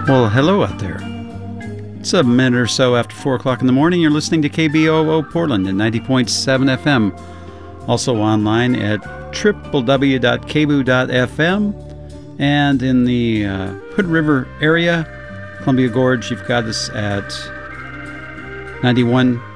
Well, hello out there. It's a minute or so after 4 o'clock in the morning. You're listening to KBOO Portland at 90.7 FM. Also online at www.kboo.fm. And in the Hood River area, Columbia Gorge, you've got us at 91